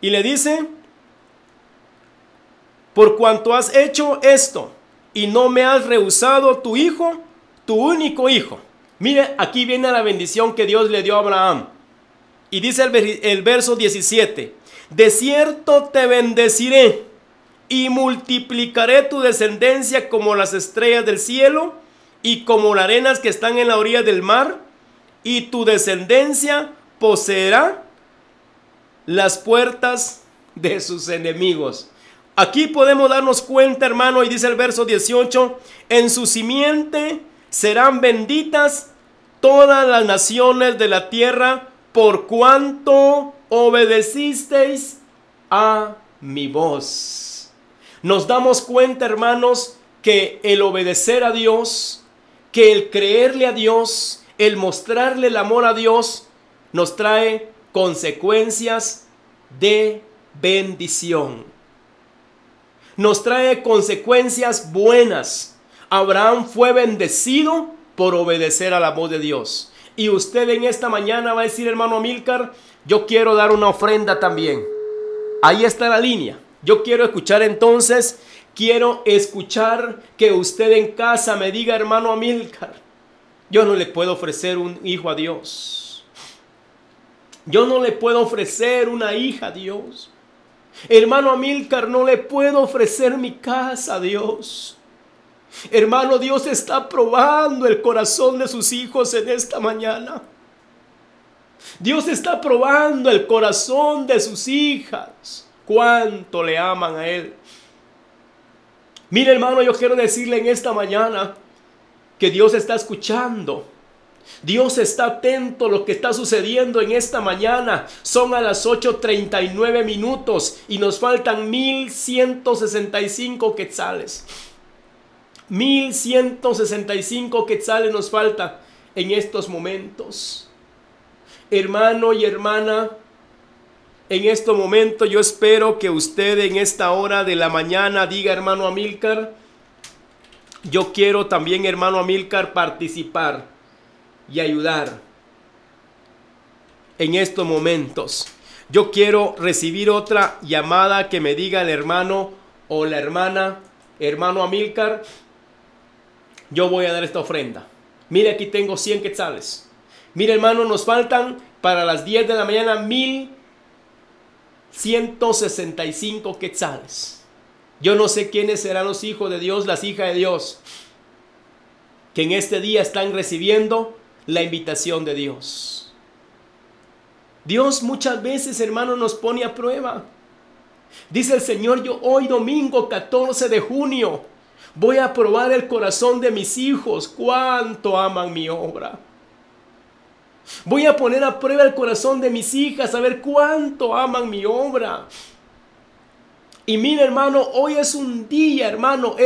Y le dice, por cuanto has hecho esto y no me has rehusado tu hijo, tu único hijo. Mire, aquí viene la bendición que Dios le dio a Abraham. Y dice el verso 17, de cierto te bendeciré y multiplicaré tu descendencia como las estrellas del cielo y como las arenas que están en la orilla del mar, y tu descendencia poseerá las puertas de sus enemigos. Aquí podemos darnos cuenta, hermano, y dice el verso 18, en su simiente serán benditas todas las naciones de la tierra, por cuanto obedecisteis a mi voz. Nos damos cuenta, hermanos, que el obedecer a Dios, que el creerle a Dios, el mostrarle el amor a Dios, nos trae consecuencias de bendición. Nos trae consecuencias buenas. Abraham fue bendecido por obedecer a la voz de Dios. Y usted en esta mañana va a decir, hermano Amílcar, yo quiero dar una ofrenda también. Ahí está la línea. Yo quiero escuchar entonces, quiero escuchar que usted en casa me diga, hermano Amílcar, yo no le puedo ofrecer un hijo a Dios. Yo no le puedo ofrecer una hija a Dios. Hermano Amílcar, no le puedo ofrecer mi casa a Dios. Hermano, Dios está probando el corazón de sus hijos en esta mañana. Dios está probando el corazón de sus hijas. Cuánto le aman a Él. Mire, hermano, yo quiero decirle en esta mañana que Dios está escuchando. Dios está atento a lo que está sucediendo en esta mañana. Son a las 8:39 minutos y nos faltan 1165 quetzales. 1165 quetzales nos falta en estos momentos. Hermano y hermana, en este momento yo espero que usted en esta hora de la mañana diga, hermano Amílcar, yo quiero también, hermano Amílcar, participar y ayudar en estos momentos. Yo quiero recibir otra llamada que me diga el hermano o la hermana, hermano Amílcar, yo voy a dar esta ofrenda. Mire, aquí tengo 100 quetzales. Mire, hermano, nos faltan para las 10 de la mañana 1165 quetzales. Yo no sé quiénes serán los hijos de Dios, las hijas de Dios, que en este día están recibiendo la invitación de Dios. Dios muchas veces, hermano, nos pone a prueba. Dice el Señor, yo hoy domingo 14 de junio voy a probar el corazón de mis hijos, cuánto aman mi obra. Voy a poner a prueba el corazón de mis hijas, a ver cuánto aman mi obra. Y mire, hermano, hoy es un día, hermano,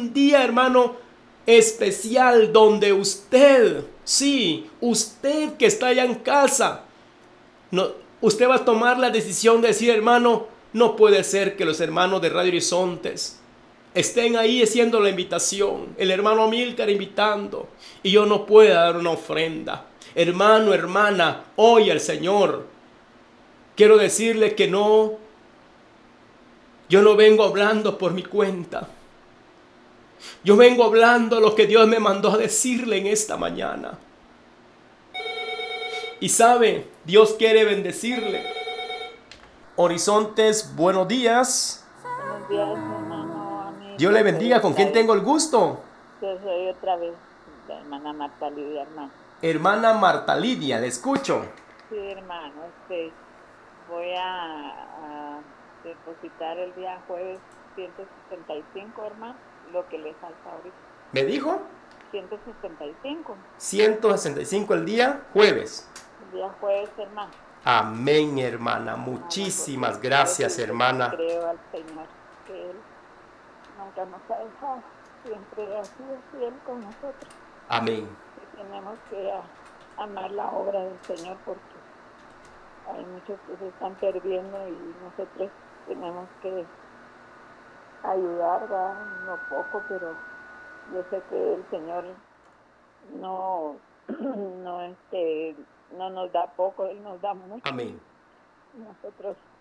especial donde usted, sí, usted que está allá en casa, no, usted va a tomar la decisión de decir, hermano, no puede ser que los hermanos de Radio Horizontes estén ahí haciendo la invitación, el hermano Amílcar invitando, y yo no pueda dar una ofrenda. Hermano, hermana, hoy el Señor, quiero decirle que no, yo no vengo hablando por mi cuenta. Yo vengo hablando lo que Dios me mandó a decirle en esta mañana. Y sabe, Dios quiere bendecirle. Horizontes, buenos días. Buenos días, hermano, amigo. Dios le bendiga. ¿Con quién tengo el gusto? Yo soy otra vez la hermana Marta Lidia, hermano. Hermana Marta Lidia, le escucho. Sí, hermano, voy a depositar el día jueves 165, hermano, lo que le falta ahorita. ¿Me dijo? 165. 165 el día jueves. El día jueves, hermano. Amén, hermana. Muchísimas gracias, hermana. Creo al Señor que Él nunca nos ha dejado, siempre ha sido fiel con nosotros. Amén. Y tenemos que amar la obra del Señor porque hay muchos que se están perdiendo y nosotros tenemos que ayudar, ¿verdad? No poco, pero yo sé que el Señor no no nos da poco, Él nos da mucho. Amén. Nosotros